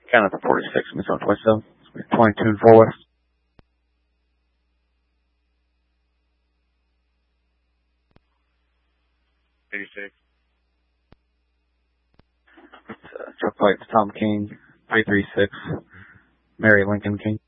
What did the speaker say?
Count up to 46, Miss Northwest, so 22 and 4 West. Truck flights Tom King, 336, Mary Lincoln King.